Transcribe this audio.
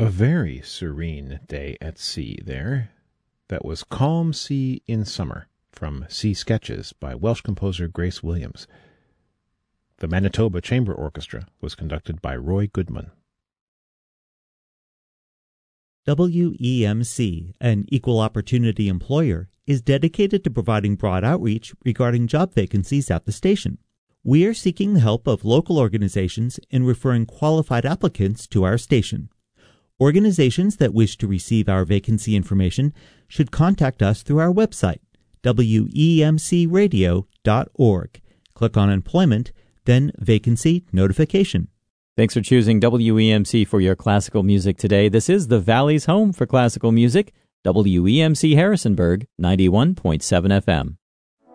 A very serene day at sea there. That was Calm Sea in Summer, from Sea Sketches by Welsh composer Grace Williams. The Manitoba Chamber Orchestra was conducted by Roy Goodman. WEMC, an equal opportunity employer, is dedicated to providing broad outreach regarding job vacancies at the station. We are seeking the help of local organizations in referring qualified applicants to our station. Organizations that wish to receive our vacancy information should contact us through our website, wemcradio.org. Click on Employment, then Vacancy Notification. Thanks for choosing WEMC for your classical music today. This is the Valley's home for classical music, WEMC Harrisonburg, 91.7 FM.